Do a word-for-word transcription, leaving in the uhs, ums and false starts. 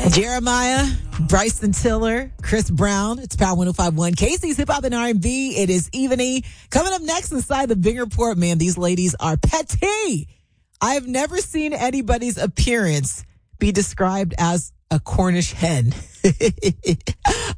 Jeremiah, Bryson Tiller, Chris Brown. It's Power one oh five point one. Casey's Hip Hop and R and B. It is evening. Coming up next inside the Big Report, man, these ladies are petty. I have never seen anybody's appearance be described as a Cornish hen.